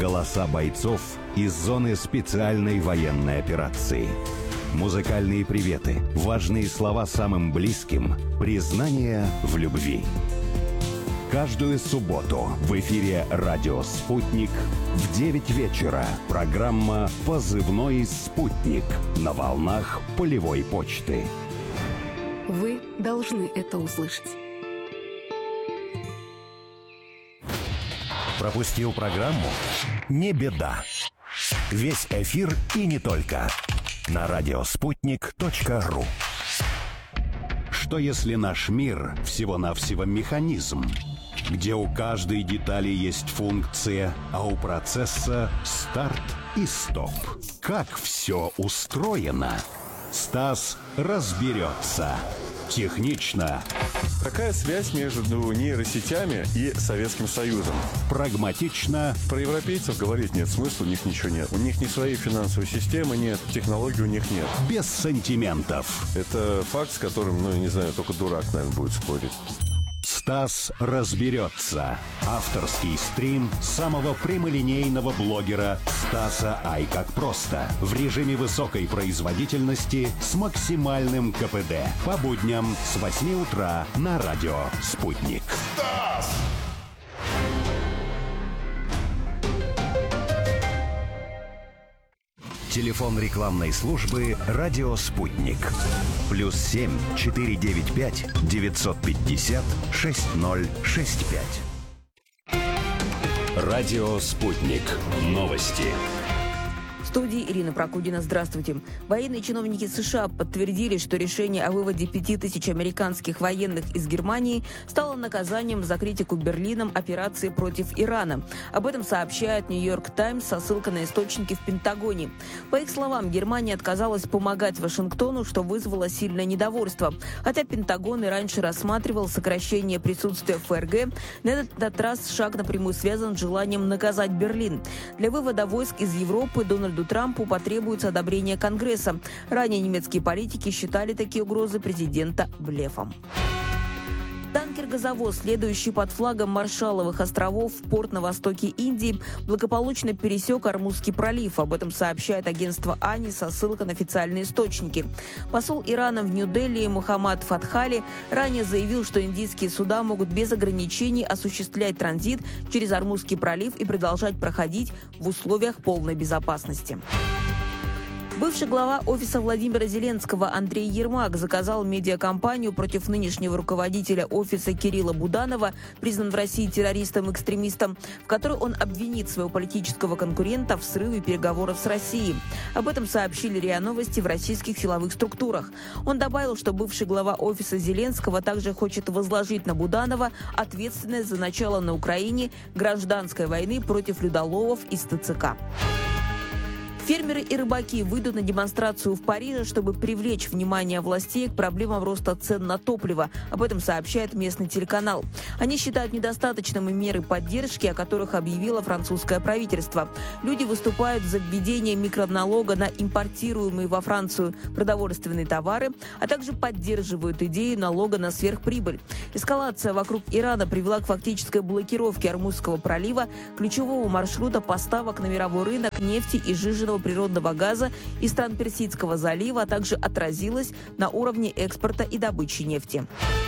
Голоса бойцов из зоны специальной военной операции. Музыкальные приветы, важные слова самым близким, признание в любви. Каждую субботу в эфире «Радио Спутник» в 9 вечера программа «Позывной Спутник» на волнах полевой почты. Вы должны это услышать. Пропустил программу? Не беда. Весь эфир и не только на радиоспутник.ру. Что если наш мир всего-навсего механизм, где у каждой детали есть функция, а у процесса старт и стоп? Как все устроено? Стас разберется. Технично. Какая связь между нейросетями и Советским Союзом? Прагматично. Про европейцев говорить нет смысла, у них ничего нет. У них ни своей финансовой системы нет, технологий у них нет. Без сантиментов. Это факт, с которым, не знаю, только дурак, наверное, будет спорить. Стас разберется. Авторский стрим самого прямолинейного блогера Стаса Ай как просто. В режиме высокой производительности с максимальным КПД. По будням с 8 утра на радио «Спутник». Стас! Телефон рекламной службы «Радио Спутник». +7 495 950 6065. Радио Спутник. Новости. В студии Ирина Прокудина. Здравствуйте. Военные чиновники США подтвердили, что решение о выводе 5000 американских военных из Германии стало наказанием за критику Берлином операции против Ирана. Об этом сообщает «Нью-Йорк Таймс» со ссылкой на источники в Пентагоне. По их словам, Германия отказалась помогать Вашингтону, что вызвало сильное недовольство. Хотя Пентагон и раньше рассматривал сокращение присутствия в ФРГ, на этот раз шаг напрямую связан с желанием наказать Берлин. Для вывода войск из Европы Дональду Трампу потребуется одобрение Конгресса. Ранее немецкие политики считали такие угрозы президента блефом. Танкер-газовоз, следующий под флагом Маршалловых островов в порт на востоке Индии, благополучно пересек Ормузский пролив. Об этом сообщает агентство АНИ со ссылкой на официальные источники. Посол Ирана в Нью-Дели Мухаммад Фатхали ранее заявил, что индийские суда могут без ограничений осуществлять транзит через Ормузский пролив и продолжать проходить в условиях полной безопасности. Бывший глава офиса Владимира Зеленского Андрей Ермак заказал медиакампанию против нынешнего руководителя офиса Кирилла Буданова, признан в России террористом-экстремистом, в которой он обвинит своего политического конкурента в срыве переговоров с Россией. Об этом сообщили РИА Новости в российских силовых структурах. Он добавил, что бывший глава офиса Зеленского также хочет возложить на Буданова ответственность за начало на Украине гражданской войны против людоловов из ТЦК. Фермеры и рыбаки выйдут на демонстрацию в Париже, чтобы привлечь внимание властей к проблемам роста цен на топливо. Об этом сообщает местный телеканал. Они считают недостаточными меры поддержки, о которых объявило французское правительство. Люди выступают за введение микроналога на импортируемые во Францию продовольственные товары, а также поддерживают идею налога на сверхприбыль. Эскалация вокруг Ирана привела к фактической блокировке Ормузского пролива, ключевого маршрута поставок на мировой рынок нефти и жиженного природного газа из стран Персидского залива, а также отразилось на уровне экспорта и добычи нефти.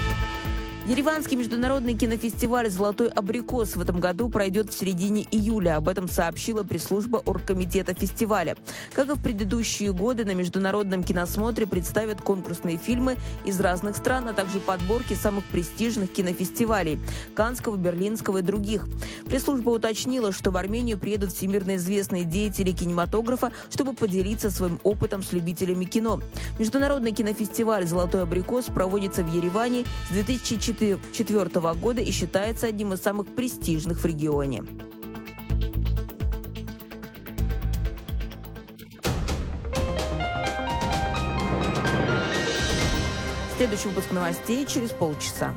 Ереванский международный кинофестиваль «Золотой абрикос» в этом году пройдет в середине июля. Об этом сообщила пресс-служба оргкомитета фестиваля. Как и в предыдущие годы, на международном киносмотре представят конкурсные фильмы из разных стран, а также подборки самых престижных кинофестивалей – Каннского, Берлинского и других. Пресс-служба уточнила, что в Армению приедут всемирно известные деятели кинематографа, чтобы поделиться своим опытом с любителями кино. Международный кинофестиваль «Золотой абрикос» проводится в Ереване с 2004 года и считается одним из самых престижных в регионе. Следующий выпуск новостей через полчаса.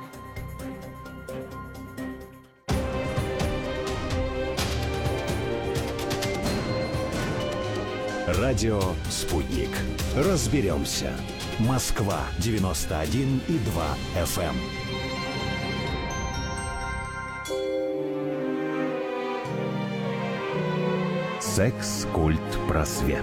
Радио «Спутник». Разберемся. Москва 91,2 FM. Секс-культ просвет.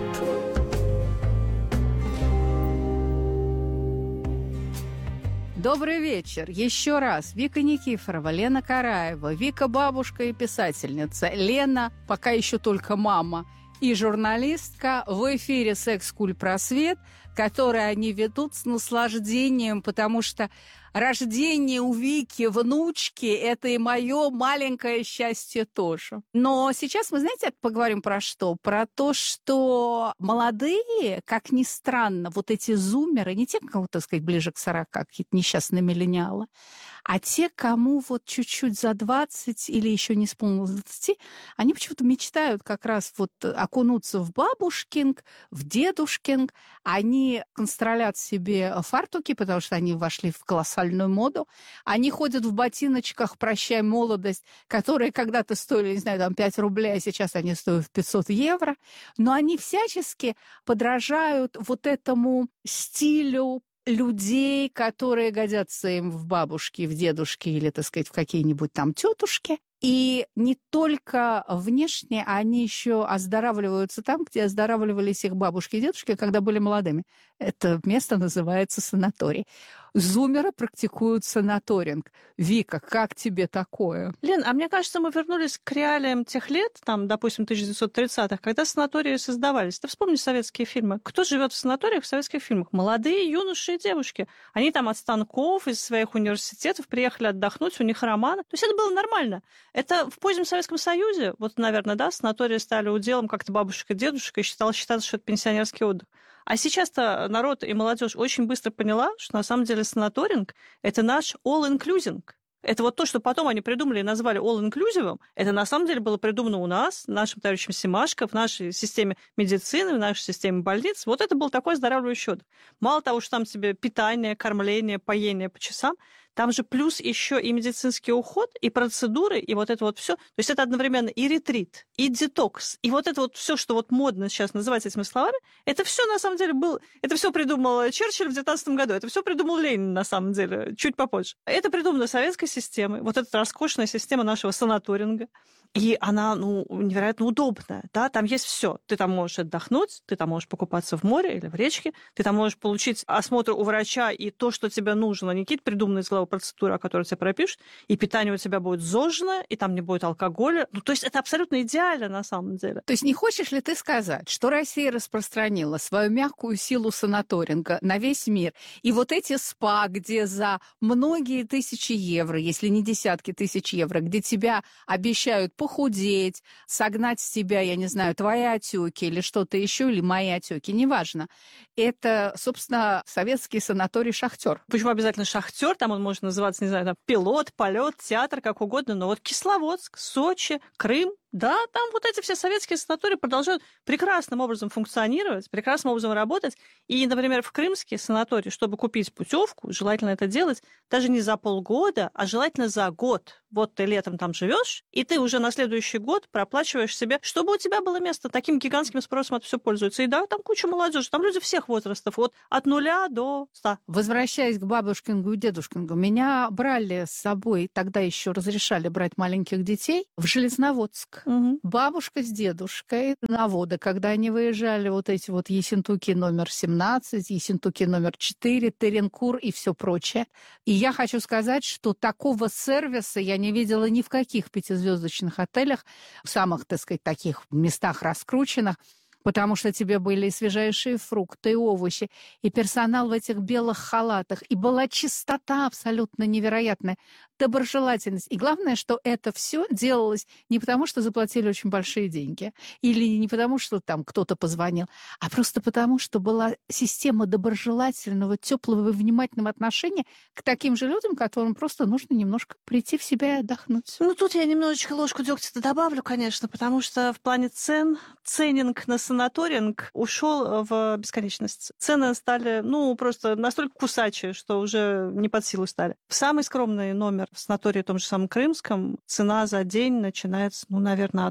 Добрый вечер. Еще раз. Вика Никифорова, Лена Караева, Вика бабушка и писательница, Лена пока еще только мама и журналистка. В эфире «Секс-культ просвет», который они ведут с наслаждением, потому что рождение у Вики внучки – это и мое маленькое счастье тоже. Но сейчас мы, знаете, поговорим про что? Про то, что молодые, как ни странно, вот эти зумеры, не те, кому, так сказать, ближе к 40, какие-то несчастные миллениалы, а те, кому вот чуть-чуть за 20 или еще не исполнилось 20, они почему-то мечтают как раз вот окунуться в бабушкинг, в дедушкинг. Они констролят себе фартуки, потому что они вошли в колоссальную моду. Они ходят в ботиночках «Прощай, молодость», которые когда-то стоили, не знаю, там 5 рублей, а сейчас они стоят 500 евро. Но они всячески подражают вот этому стилю людей, которые годятся им в бабушки, в дедушки или, так сказать, в какие-нибудь там тетушки. И не только внешне, они еще оздоравливаются там, где оздоравливались их бабушки и дедушки, когда были молодыми. Это место называется санаторий. Зумеры практикуют санаторинг. Вика, как тебе такое? Лен, а мне кажется, мы вернулись к реалиям тех лет, там, допустим, 1930-х, когда санатории создавались. Ты вспомни советские фильмы. Кто живет в санаториях в советских фильмах? Молодые юноши и девушки. Они там от станков из своих университетов приехали отдохнуть, у них романы. То есть это было нормально. Это в позднем Советском Союзе, вот, наверное, да, санатории стали уделом как-то бабушек и дедушек, и считалось, что это пенсионерский отдых. А сейчас-то народ и молодежь очень быстро поняла, что на самом деле санаторинг – это наш all-including. Это вот то, что потом они придумали и назвали all-inclusive, это на самом деле было придумано у нас, нашим товарищем Семашко, в нашей системе медицины, в нашей системе больниц. Вот это был такой оздоравливающий отдых. Мало того, что там тебе питание, кормление, поение по часам, там же плюс еще и медицинский уход, и процедуры, и вот это вот все. То есть это одновременно и ретрит, и детокс, и вот это вот все, что вот модно сейчас называть этими словами, это все на самом деле это все придумал Черчилль в 19 году, это все придумал Ленин на самом деле, чуть попозже. Это придумано советской системой, вот эта роскошная система нашего санаторинга. И она, невероятно удобная, да, там есть все. Ты там можешь отдохнуть, ты там можешь покупаться в море или в речке, ты там можешь получить осмотр у врача и то, что тебе нужно, не какие-то придуманные из головы процедуры, которые тебе пропишут, и питание у тебя будет зожжено, и там не будет алкоголя. То есть это абсолютно идеально на самом деле. То есть не хочешь ли ты сказать, что Россия распространила свою мягкую силу санаторинга на весь мир, и вот эти спа, где за многие тысячи евро, если не десятки тысяч евро, где тебя обещают похудеть, согнать с тебя, я не знаю, твои отеки или что-то еще, или мои отеки, неважно. Это, собственно, советский санаторий «Шахтер». Почему обязательно «Шахтер»? Там он может называться, не знаю, там пилот, полет, театр, как угодно. Но вот Кисловодск, Сочи, Крым, да, там вот эти все советские санатории продолжают прекрасным образом функционировать, прекрасным образом работать. И, например, в крымский санаторий, чтобы купить путевку, желательно это делать даже не за полгода, а желательно за год. Вот ты летом там живешь, и ты уже на следующий год проплачиваешь себе, чтобы у тебя было место. Таким гигантским спросом это все пользуется. И да, там куча молодежи, там люди всех возрастов, вот от 0 до 100. Возвращаясь к бабушкингу и дедушкингу, меня брали с собой, тогда еще разрешали брать маленьких детей, в Железноводск. Угу. Бабушка с дедушкой на воды, когда они выезжали, вот эти вот Ессентуки номер 17, Ессентуки номер 4, Теренкур и все прочее. И я хочу сказать, что такого сервиса я не видела ни в каких 5-звездочных отелях, в самых, так сказать, таких местах раскрученных, потому что тебе были и свежайшие фрукты, и овощи, и персонал в этих белых халатах, и была чистота абсолютно невероятная, доброжелательность. И главное, что это все делалось не потому, что заплатили очень большие деньги, или не потому, что там кто-то позвонил, а просто потому, что была система доброжелательного, теплого и внимательного отношения к таким же людям, которым просто нужно немножко прийти в себя и отдохнуть. Тут я немножечко ложку дегтя добавлю, конечно, потому что в плане цен, ценнинг на санаторинг ушел в бесконечность. Цены стали, просто настолько кусачие, что уже не под силу стали. В самый скромный номер в санатории, том же самом Крымском, цена за день начинается, наверное, от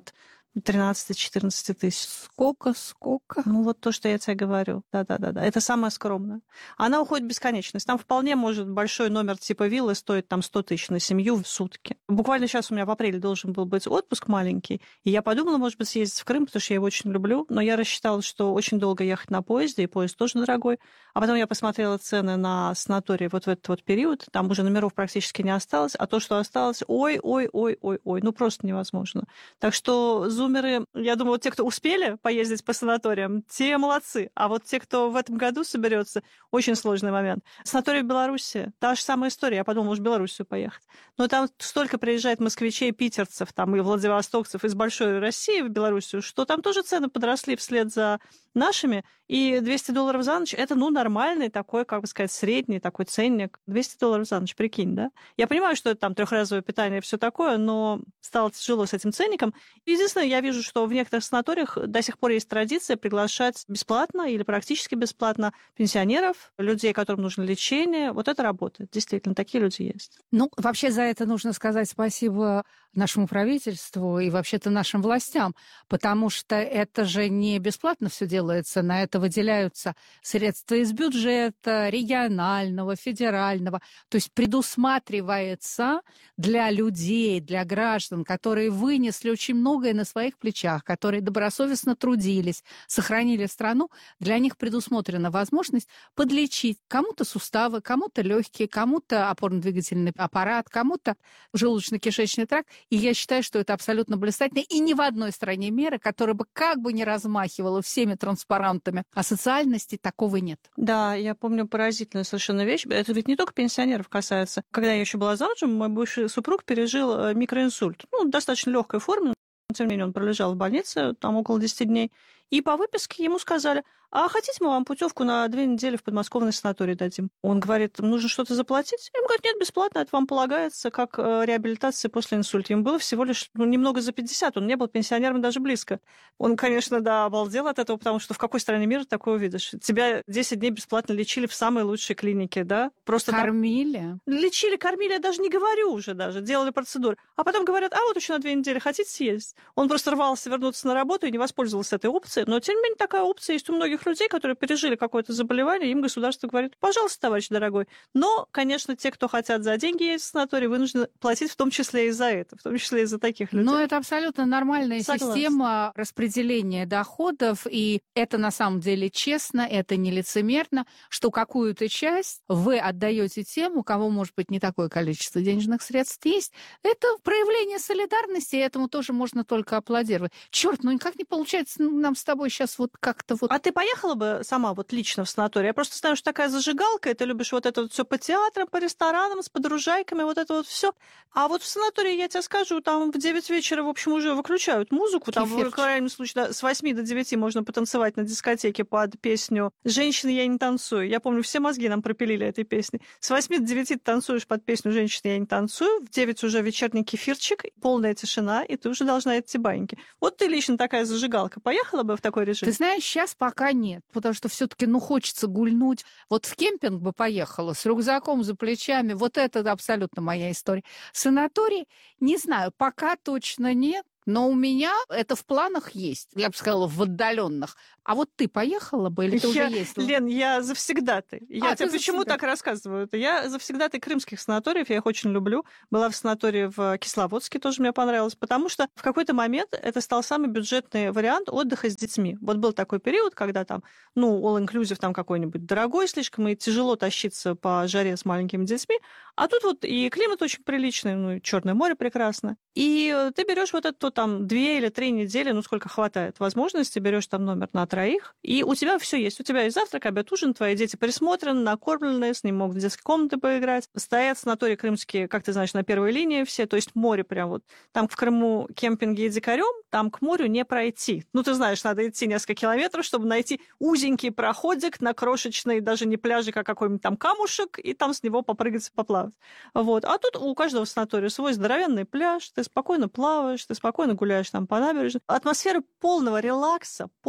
13-14 тысяч. Сколько? Ну, вот то, что я тебе говорю. Да. Это самое скромное. Она уходит в бесконечность. Там вполне может большой номер типа виллы стоить там 100 тысяч на семью в сутки. Буквально сейчас у меня в апреле должен был быть отпуск маленький, и я подумала, может быть, съездить в Крым, потому что я его очень люблю, но я рассчитала, что очень долго ехать на поезде, и поезд тоже дорогой. А потом я посмотрела цены на санатории вот в этот вот период, там уже номеров практически не осталось, а то, что осталось, ой, ну просто невозможно. Так что зумеры, я думаю, вот те, кто успели поездить по санаториям, те молодцы. А вот те, кто в этом году соберется, очень сложный момент. Санаторий в Беларуси, та же самая история. Я подумала, может, в Белоруссию поехать. Но там столько приезжает москвичей, питерцев, там и владивостокцев из большой России в Белоруссию, что там тоже цены подросли вслед за нашими. И $200 за ночь – это, нормальный такой, как бы сказать, средний такой ценник. $200 за ночь, прикинь, да? Я понимаю, что это там трехразовое питание и все такое, но стало тяжело с этим ценником. Единственное, я вижу, что в некоторых санаториях до сих пор есть традиция приглашать бесплатно или практически бесплатно пенсионеров, людей, которым нужно лечение. Вот это работает. Действительно, такие люди есть. Ну, вообще за это нужно сказать спасибо нашему правительству и вообще-то нашим властям, потому что это же не бесплатно все делается, на это выделяются средства из бюджета, регионального, федерального, то есть предусматривается для людей, для граждан, которые вынесли очень многое на своих плечах, которые добросовестно трудились, сохранили страну, для них предусмотрена возможность подлечить кому-то суставы, кому-то легкие, кому-то опорно-двигательный аппарат, кому-то желудочно-кишечный тракт. И я считаю, что это абсолютно блистательно. И ни в одной стране мира, которая бы как бы ни размахивала всеми транспарантами о социальности, такого нет. Да, я помню поразительную совершенно вещь. Это ведь не только пенсионеров касается. Когда я еще была замужем, мой бывший супруг пережил микроинсульт. В достаточно легкой форме. Тем не менее, он пролежал в больнице там около 10 дней. И по выписке ему сказали: а хотите, мы вам путевку на 2 недели в подмосковный санаторий дадим? Он говорит: нужно что-то заплатить? Ему говорят: нет, бесплатно, это вам полагается как реабилитация после инсульта. Ему было всего лишь немного за 50, он не был пенсионером даже близко. Он, конечно, да, обалдел от этого, потому что в какой стране мира такое увидишь? Тебя 10 дней бесплатно лечили в самой лучшей клинике, да? Просто кормили? Лечили, кормили, я даже не говорю уже даже, делали процедуры. А потом говорят: а вот еще на 2 недели хотите съездить? Он просто рвался вернуться на работу и не воспользовался этой опцией, но тем не менее такая опция есть у многих людей, которые пережили какое-то заболевание, им государство говорит: пожалуйста, товарищ дорогой. Но, конечно, те, кто хотят за деньги ездить в санаторий, вынуждены платить в том числе и за это, в том числе и за таких людей. Но это абсолютно нормальная система распределения доходов, и это на самом деле честно, это не лицемерно, что какую-то часть вы отдаете тем, у кого, может быть, не такое количество денежных средств есть. Это проявление солидарности, и этому тоже можно только аплодировать. Черт, ну никак не получается нам с тобой сейчас вот как-то вот... А ты поехала бы сама вот лично в санаторий? Я просто знаю, что такая зажигалка, и ты любишь вот это вот все по театрам, по ресторанам, с подружайками, вот это вот все. А вот в санатории, я тебе скажу, там в 9 вечера, в общем, уже выключают музыку. Там, в крайнем случае, да, с 8 до 9 можно потанцевать на дискотеке под песню «Женщины, я не танцую». Я помню, все мозги нам пропилили этой песней. С 8 до 9 ты танцуешь под песню «Женщины, я не танцую». В 9 уже вечерний кефирчик, полная тишина, и ты уже должна идти баньки. Вот ты лично такая зажигалка. Поехала бы в такой режим? Ты знаешь, сейчас пока нет, потому что все-таки, хочется гульнуть. Вот в кемпинг бы поехала с рюкзаком за плечами. Вот это абсолютно моя история. Санаторий, не знаю, пока точно нет. Но у меня это в планах есть, я бы сказала, в отдаленных. А вот ты поехала бы или ты уже ездила? Лен, я завсегдатай. Я тебе почему так рассказываю? Я завсегдатай крымских санаториев, я их очень люблю. Была в санатории в Кисловодске, тоже мне понравилось, потому что в какой-то момент это стал самый бюджетный вариант отдыха с детьми. Вот был такой период, когда там, all-inclusive там какой-нибудь дорогой слишком, и тяжело тащиться по жаре с маленькими детьми. А тут вот и климат очень приличный, и Черное море прекрасно. И ты берешь вот это там 2 или 3 недели, сколько хватает возможности, берешь там номер на 3, и у тебя все есть. У тебя и завтрак, обед, ужин, твои дети присмотрены, накормлены, с ним могут в детской комнате поиграть. Стоят санатории крымские, как ты знаешь, на первой линии все, то есть море прям вот. Там в Крыму кемпинги и дикарем, там к морю не пройти. Ты знаешь, надо идти несколько километров, чтобы найти узенький проходик на крошечный, даже не пляжик, а какой-нибудь там камушек, и там с него попрыгать, поплавать. Вот. А тут у каждого санатория свой здоровенный пляж, ты спокойно плаваешь, ты спокойно гуляешь там по набережной. Атмосфера полного релакса, полного расслабления,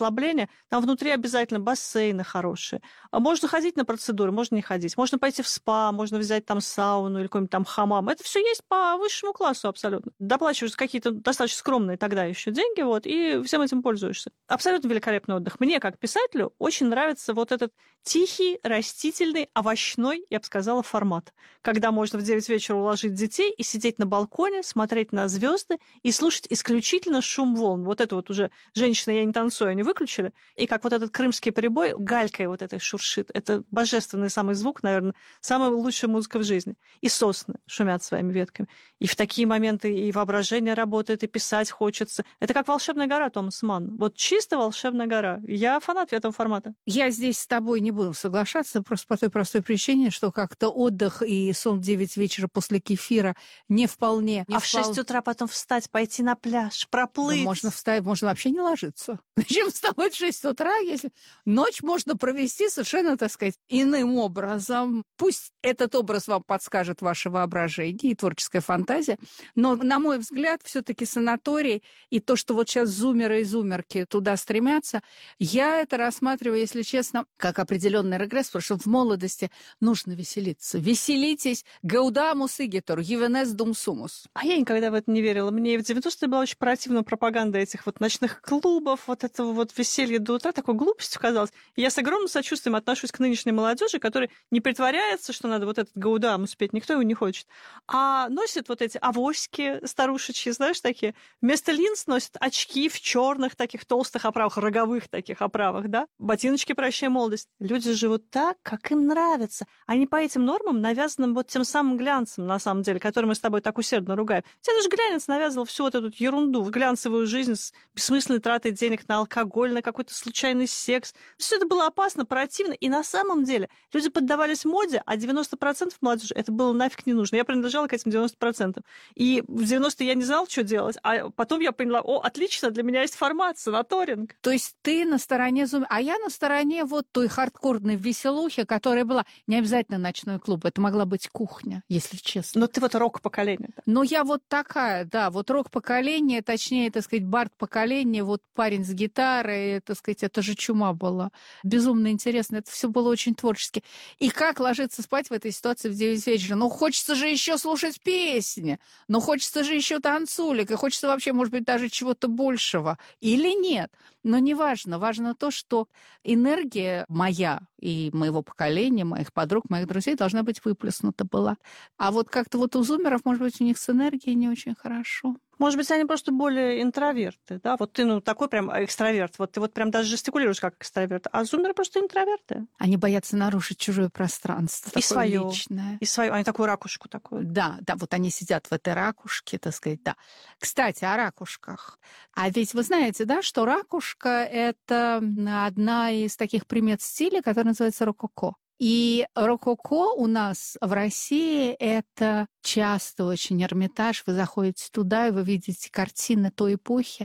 расслабления. Там внутри обязательно бассейны хорошие. Можно ходить на процедуры, можно не ходить. Можно пойти в спа, можно взять там сауну или какой-нибудь там хамам. Это все есть по высшему классу абсолютно. Доплачиваешь какие-то достаточно скромные тогда еще деньги, вот, и всем этим пользуешься. Абсолютно великолепный отдых. Мне, как писателю, очень нравится вот этот тихий, растительный, овощной, я бы сказала, формат. Когда можно в 9 вечера уложить детей и сидеть на балконе, смотреть на звезды и слушать исключительно шум волн. Вот это вот уже «Женщина, я не танцую», они выключили. И как вот этот крымский прибой галькой вот этой шуршит. Это божественный самый звук, наверное, самая лучшая музыка в жизни. И сосны шумят своими ветками. И в такие моменты и воображение работает, и писать хочется. Это как «Волшебная гора» Томаса Манна. Вот чисто «Волшебная гора». Я фанат этого формата. Я здесь с тобой не буду соглашаться, просто по той простой причине, что как-то отдых и сон в 9 вечера после кефира не вполне... А в 6 утра потом встать, пойти на пляж, проплыть. Да, можно встать, можно вообще не ложиться. Зачем вставать в 6 утра, если ночь можно провести совершенно, так сказать, иным образом. Пусть этот образ вам подскажет ваше воображение и творческая фантазия, но, на мой взгляд, все-таки санаторий и то, что вот сейчас зумеры и зумерки туда стремятся, я это рассматриваю, если честно, как определенный регресс, потому что в молодости нужно веселиться. Веселитесь, гаудамус игитор, ювенес дум сумус. А я никогда в это не верила. Мне в 90-е была очень противна пропаганда этих вот ночных клубов, вот этого вот веселья до утра, такой глупостью казалось. И я с огромным сочувствием отношусь к нынешней молодежи, которая не притворяется, что надо вот этот гаудамус петь, никто его не хочет, а носит вот эти авоськи старушечьи, знаешь, такие. Вместо линз носят очки в черных таких толстых оправах, роговых таких оправах, да? Ботиночки «Прощай, молодость». Люди живут так, как им нравится. Они по этим нормам, навязанным вот тем самым глянцем, на самом деле, который мы с тобой так усердно ругаем. Тебе даже глянец навязывал всю вот эту ерунду в глянцевую жизнь с бессмысленной тратой денег на алкоголь, на какой-то случайный секс. Все это было опасно, противно. И на самом деле люди поддавались моде, а 90% молодежи это было нафиг не нужно. Я принадлежала к этим 90%. И в 90-е я не знала, что делать. А потом я поняла, отлично, для меня есть формат, санаторинг. То есть ты на стороне зум, а я на стороне вот той хардкорной веселухи, которая была не обязательно ночной клуб, это могла быть кухня, если честно. Но ты вот рок-поколение. Но я вот такая, да, вот рок-поколение, точнее, так сказать, бард-поколение, вот парень с гитарой, так сказать, это же чума была. Безумно интересно, это все было очень творчески. И как ложиться спать в этой ситуации в 9 вечера? Ну, хочется же еще слушать песни, но хочется же еще танцулик, и хочется вообще, может быть, даже чего-то большего. Или нет? Но неважно. Важно то, что энергия моя и моего поколения, моих подруг, моих друзей должна быть выплеснута была. А вот как-то вот у зумеров, может быть, у них с энергией не очень хорошо. Может быть, они просто более интроверты, да? Вот ты, такой прям экстраверт, вот ты вот прям даже жестикулируешь как экстраверт, а зумеры просто интроверты. Они боятся нарушить чужое пространство. И свое. Личное. И свое. Они такую ракушку такую. Да, вот они сидят в этой ракушке, так сказать, да. Кстати, о ракушках. А ведь вы знаете, да, что ракушка — это одна из таких примет стиля, которая называется рококо. И рококо у нас в России — это часто очень Эрмитаж. Вы заходите туда, и вы видите картины той эпохи.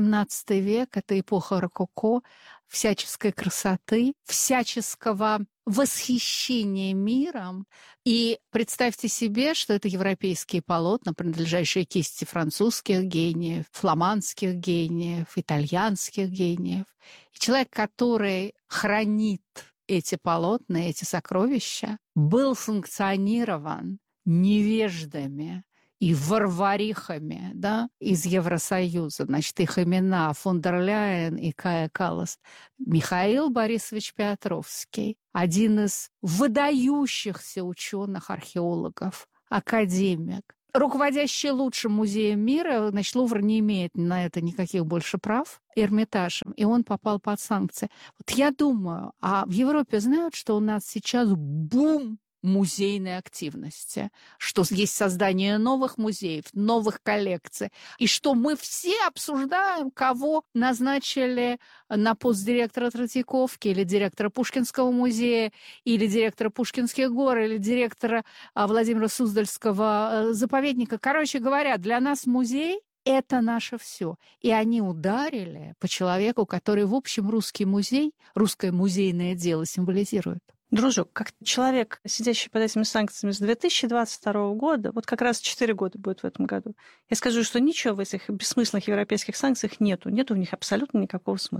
18 век — это эпоха рококо, всяческой красоты, всяческого восхищения миром. И представьте себе, что это европейские полотна, принадлежащие кисти французских гениев, фламандских гениев, итальянских гениев. И человек, который хранит эти полотна, эти сокровища, был санкционирован невеждами и варварихами, да, из Евросоюза. Значит, их имена фон дер Ляйен и Кая Каллас. Михаил Борисович Петровский, один из выдающихся ученых-археологов, академик, руководящий лучшим музеем мира, значит, Лувр не имеет на это никаких больше прав, Эрмитажем, и он попал под санкции. Вот я думаю, а в Европе знают, что у нас сейчас бум музейной активности, что есть создание новых музеев, новых коллекций, и что мы все обсуждаем, кого назначили на пост директора Третьяковки или директора Пушкинского музея, или директора Пушкинских гор, или директора Владимира Суздальского заповедника. Короче говоря, для нас музей — это наше все. И они ударили по человеку, который, в общем, русский музей, русское музейное дело символизирует. Дружок, как человек, сидящий под этими санкциями с 2022 года, вот как раз 4 года будет в этом году, я скажу, что ничего в этих бессмысленных европейских санкциях нету. Нету в них абсолютно никакого смысла.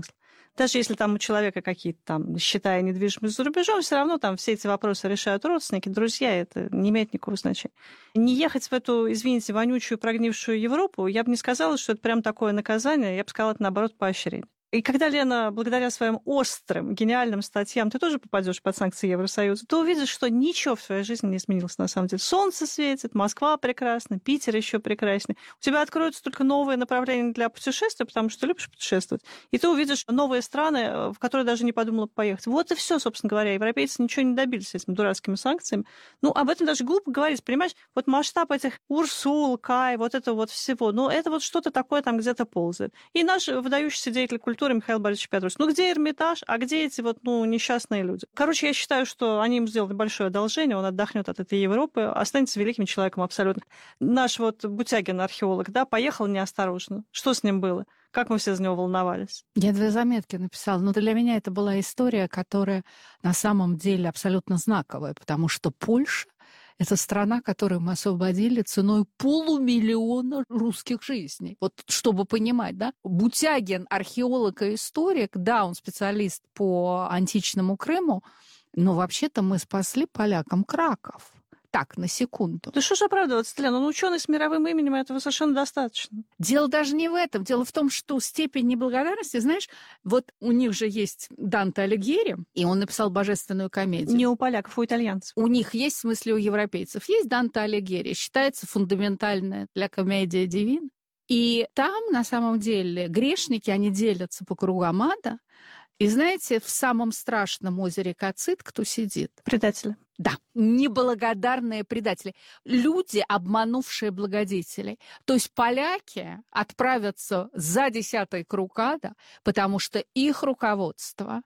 Даже если там у человека какие-то там счета и недвижимость за рубежом, все равно там все эти вопросы решают родственники, друзья, это не имеет никакого значения. Не ехать в эту, извините, вонючую, прогнившую Европу, я бы не сказала, что это прям такое наказание, я бы сказала, это, наоборот, поощрение. И когда, Лена, благодаря своим острым, гениальным статьям, ты тоже попадешь под санкции Евросоюза, ты увидишь, что ничего в своей жизни не изменилось на самом деле. Солнце светит, Москва прекрасна, Питер еще прекраснее. У тебя откроются только новые направления для путешествия, потому что ты любишь путешествовать. И ты увидишь новые страны, в которые даже не подумала поехать. Вот и все, собственно говоря. Европейцы ничего не добились этими дурацкими санкциями. Ну, об этом даже глупо говорить, понимаешь? Вот масштаб этих Урсул, Кай, вот это вот всего. Ну, это вот что-то такое там где-то ползает. И наш выдающийся деятель культуры Михаил Борисович Петрович. Ну, где Эрмитаж, а где эти вот, несчастные люди? Короче, я считаю, что они ему сделали большое одолжение, он отдохнет от этой Европы, останется великим человеком абсолютно. Наш вот Бутягин, археолог, да, поехал неосторожно. Что с ним было? Как мы все за него волновались? Я 2 заметки написала. Но для меня это была история, которая на самом деле абсолютно знаковая, потому что Польша — это страна, которую мы освободили ценой 500 000 русских жизней. Вот чтобы понимать, да? Бутягин, археолог и историк, да, он специалист по античному Крыму, но вообще-то мы спасли полякам Краков. Так, на секунду. Да что ж оправдываться, Лена? Он ученый с мировым именем, этого совершенно достаточно. Дело даже не в этом. Дело в том, что степень неблагодарности, знаешь, вот у них же есть Данте Алигьери, и он написал «Божественную комедию». Не у поляков, у итальянцев. У них есть, в смысле, у европейцев, есть Данте Алигьери, считается фундаментальная для комедия дивин. И там, на самом деле, грешники, они делятся по кругам ада. И знаете, в самом страшном озере Кацит кто сидит? Предатели. Да, неблагодарные предатели. Люди, обманувшие благодетелей. То есть поляки отправятся за 10-й круг ада, потому что их руководство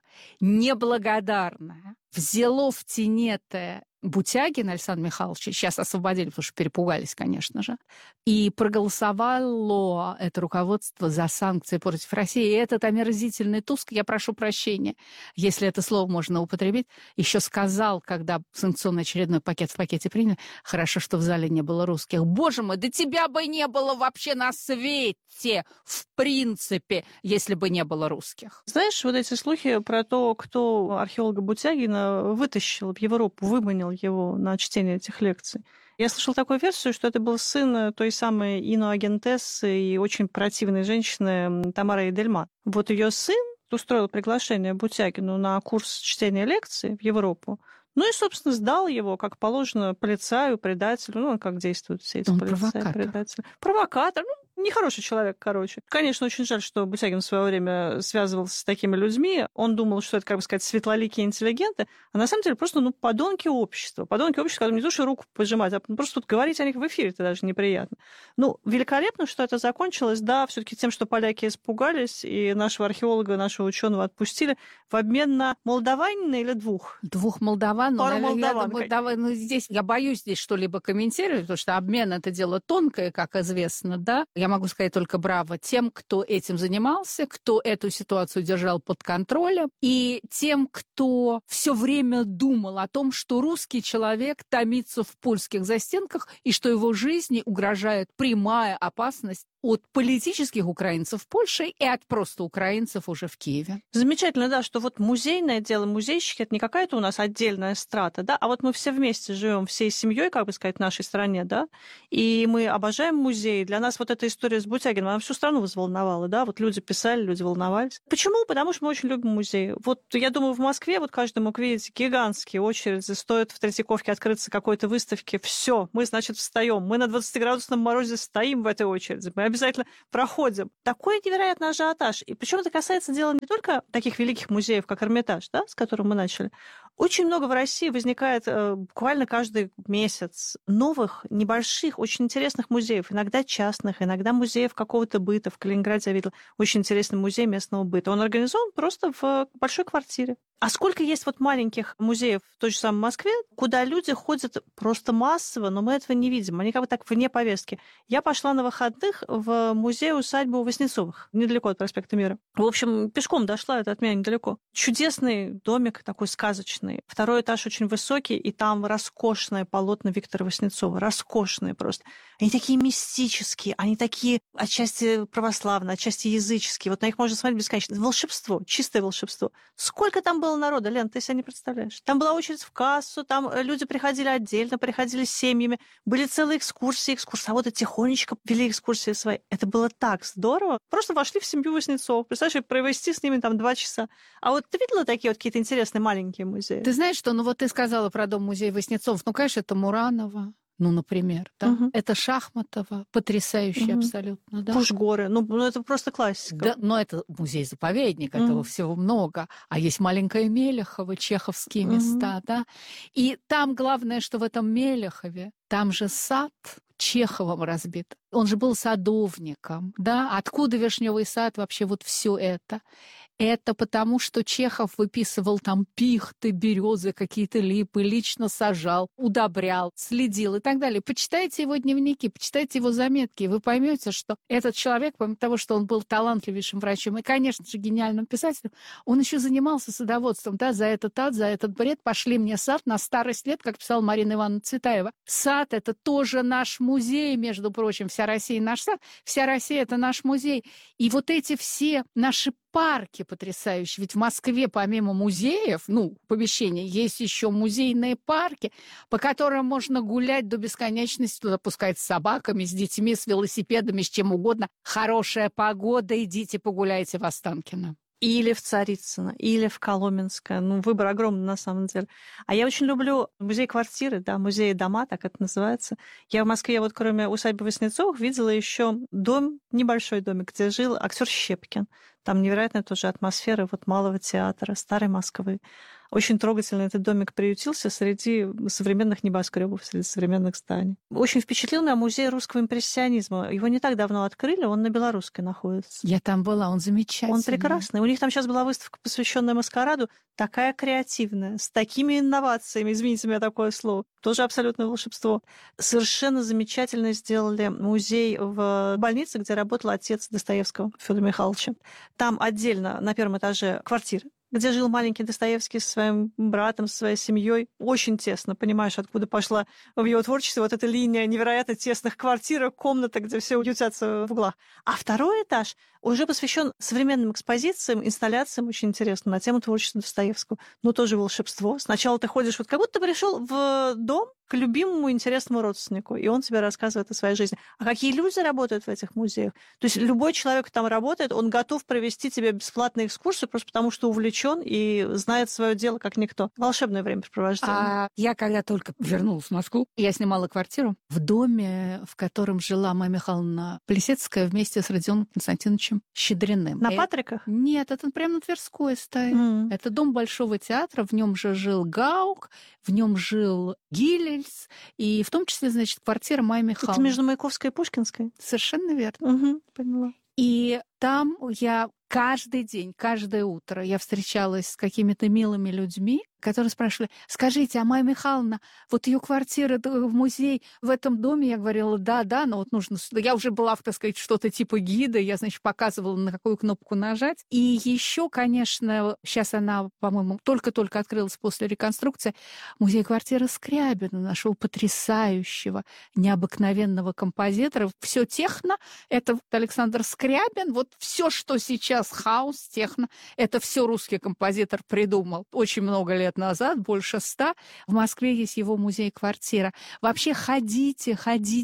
неблагодарное взяло в тенетое Бутягина Александра Михайловича, сейчас освободили, потому что перепугались, конечно же, и проголосовало это руководство за санкции против России. И этот омерзительный Туск, я прошу прощения, если это слово можно употребить, еще сказал, когда санкционный очередной пакет в пакете приняли, хорошо, что в зале не было русских. Боже мой, да тебя бы не было вообще на свете, в принципе, если бы не было русских. Знаешь, вот эти слухи про то, кто археолога Бутягина вытащил в Европу, выманил его на чтение этих лекций. Я слышала такую версию, что это был сын той самой иноагентессы и очень противной женщины Тамары Эдельман. Вот ее сын устроил приглашение Бутягину на курс чтения лекций в Европу. Ну и, собственно, сдал его, как положено, полицаю, предателю. Как действуют все эти полицаи, предатели. Провокатор. Нехороший человек, короче. Конечно, очень жаль, что Бутягин в свое время связывался с такими людьми. Он думал, что это, как бы сказать, светлоликие интеллигенты, а на самом деле просто, подонки общества. Подонки общества, которым не то, что руку пожимать, а просто тут говорить о них в эфире, это даже неприятно. Великолепно, что это закончилось, да, все-таки тем, что поляки испугались, и нашего археолога, нашего ученого отпустили в обмен на молдаванина или 2? 2 молдаван. Пару молдаван. Здесь я боюсь что-либо комментировать, потому что обмен — это дело тонкое, как известно, да. Я могу сказать только браво тем, кто этим занимался, кто эту ситуацию держал под контролем, и тем, кто все время думал о том, что русский человек томится в польских застенках и что его жизни угрожает прямая опасность от политических украинцев в Польше и от просто украинцев уже в Киеве. Замечательно, да, что вот музейное дело, музейщики — это не какая-то у нас отдельная страта, да, а вот мы все вместе живем, всей семьей, как бы сказать, в нашей стране, да, и мы обожаем музеи. Для нас вот эта история с Бутягиным, она всю страну взволновала, да, вот люди писали, люди волновались. Почему? Потому что мы очень любим музеи. Вот я думаю, в Москве вот каждый мог видеть гигантские очереди, стоит в Третьяковке открыться какой-то выставке, все, мы, значит, встаем, мы на 20-градусном морозе стоим в этой очереди, мы обязательно проходим. Такой невероятный ажиотаж. И причем это касается дела не только таких великих музеев, как Эрмитаж, да, с которым мы начали. Очень много в России возникает буквально каждый месяц новых, небольших, очень интересных музеев. Иногда частных, иногда музеев какого-то быта. В Калининграде я видела очень интересный музей местного быта. Он организован просто в большой квартире. А сколько есть вот маленьких музеев в той же самой Москве, куда люди ходят просто массово, но мы этого не видим. Они как бы так вне повестки. Я пошла на выходных в музей-усадьбу Васнецовых, недалеко от проспекта Мира. В общем, пешком дошла, это от меня недалеко. Чудесный домик, такой сказочный. 2-й этаж очень высокий, и там роскошное полотно Виктора Васнецова. Роскошное просто. Они такие мистические, они такие отчасти православные, отчасти языческие. Вот на них можно смотреть бесконечно. Волшебство, чистое волшебство. Сколько там было народа, Лен, ты себе не представляешь. Там была очередь в кассу, там люди приходили отдельно, приходили с семьями, были целые экскурсии, экскурсоводы тихонечко вели экскурсии свои. Это было так здорово. Просто вошли в семью Васнецов. Представляешь, провести с ними там 2 часа. А вот ты видела такие вот какие-то интересные маленькие музеи? Ты знаешь, что, ну вот ты сказала про дом-музей Васнецов. Ну, конечно, это Муранова. Ну, например, да? Мгм. Это Шахматова, потрясающий Мгм. абсолютно, да? Пушгоры. Ну, это просто классика. Да, но это музей-заповедник, Мгм. этого всего много. А есть маленькая Мелехова, чеховские Мгм. места, да? И там главное, что в этом Мелехове, там же сад Чеховым разбит. Он же был садовником, да? Откуда Вишневый сад, вообще вот все это? Это потому, что Чехов выписывал там пихты, березы, какие-то липы, лично сажал, удобрял, следил и так далее. Почитайте его дневники, почитайте его заметки, и вы поймете, что этот человек, помимо того, что он был талантливейшим врачом и, конечно же, гениальным писателем, он еще занимался садоводством, да, за этот ад, за этот бред. Пошли мне сад на старость лет, как писала Марина Ивановна Цветаева. Сад — это тоже наш музей, между прочим. Вся Россия — наш сад, вся Россия — это наш музей. И вот эти все наши парки потрясающие. Ведь в Москве помимо музеев, ну, помещений, есть еще музейные парки, по которым можно гулять до бесконечности, туда пускать с собаками, с детьми, с велосипедами, с чем угодно. Хорошая погода, идите погуляйте в Останкино. Или в Царицыно, или в Коломенское. Ну, выбор огромный на самом деле. А я очень люблю музей-квартиры, да, музей-дома, так это называется. Я в Москве, вот кроме усадьбы Васнецовых, видела еще дом, небольшой домик, где жил актер Щепкин. Там невероятная тоже атмосфера вот малого театра, старой Москвы. Очень трогательно этот домик приютился среди современных небоскребов, среди современных зданий. Очень впечатлил меня музей русского импрессионизма. Его не так давно открыли, он на Белорусской находится. Я там была, он замечательный. Он прекрасный. У них там сейчас была выставка, посвященная маскараду, такая креативная, с такими инновациями, извините меня такое слово, тоже абсолютное волшебство. Совершенно замечательно сделали музей в больнице, где работал отец Достоевского, Федора Михайловича. Там отдельно на первом этаже квартиры, где жил маленький Достоевский со своим братом, со своей семьей. Очень тесно, понимаешь, откуда пошла в его творчестве вот эта линия невероятно тесных квартир, комната, где все ютятся в углах. А второй этаж уже посвящен современным экспозициям, инсталляциям, очень интересно, на тему творчества Достоевского. Ну, тоже волшебство. Сначала ты ходишь, вот как будто ты пришел в дом к любимому интересному родственнику, и он тебе рассказывает о своей жизни. А какие люди работают в этих музеях? То есть любой человек, кто там работает, он готов провести тебе бесплатную экскурсию просто потому, что увлечен и знает свое дело как никто. Волшебное времяпрепровождение. А я когда только вернулась в Москву, я снимала квартиру в доме, в котором жила Майя Михайловна Плесецкая вместе с Родионом Константиновичем Щедриным. На Патриках? Нет, это прямо на Тверской стоит. Mm. Это дом Большого театра, в нем же жил Гаук, в нем жил Гилельс, и в том числе, значит, квартира Майи Михайловны. Это между Маяковской и Пушкинской? Совершенно верно. Угу, поняла. И там я каждый день, каждое утро я встречалась с какими-то милыми людьми, которые спрашивали: скажите, а Майя Михайловна, вот ее квартира в музей в этом доме? Я говорила: да, но вот нужно... Я уже была, так сказать, что-то типа гида, я, значит, показывала, на какую кнопку нажать. И еще, конечно, сейчас она, по-моему, только-только открылась после реконструкции, музей-квартира Скрябина, нашего потрясающего, необыкновенного композитора. Все техно, это Александр Скрябин, вот все, что сейчас хаус, техно, это все русский композитор придумал очень много лет назад, больше 100. В Москве есть его музей-квартира. Вообще ходите,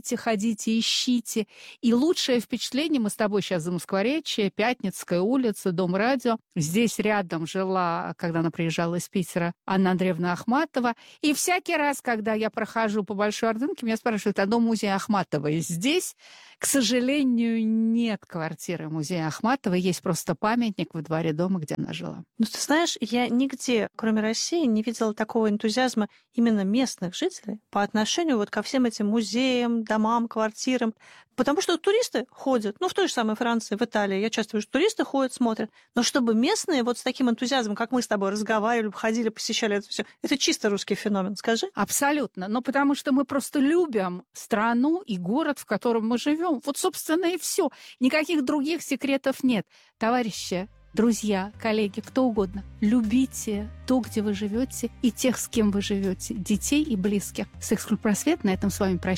ищите. И лучшее впечатление, мы с тобой сейчас за Москворечье, Пятницкая улица, Дом радио. Здесь рядом жила, когда она приезжала из Питера, Анна Андреевна Ахматова. И всякий раз, когда я прохожу по Большой Ордынке, меня спрашивают: а дом музея Ахматовой здесь? К сожалению, нет квартиры музея Ахматовой, есть просто памятник во дворе дома, где она жила. Ну, ты знаешь, я нигде, кроме России, не видела такого энтузиазма именно местных жителей по отношению вот ко всем этим музеям, домам, квартирам. Потому что туристы ходят, ну, в той же самой Франции, в Италии, я часто вижу, туристы ходят, смотрят. Но чтобы местные вот с таким энтузиазмом, как мы с тобой разговаривали, ходили, посещали это все, это чисто русский феномен, скажи. Абсолютно. Но потому что мы просто любим страну и город, в котором мы живем. Вот, собственно, и все. Никаких других секретов нет. Товарищи, друзья, коллеги, кто угодно, любите то, где вы живете, и тех, с кем вы живете, детей и близких. Секс-клуб «Просвет» на этом с вами прощается.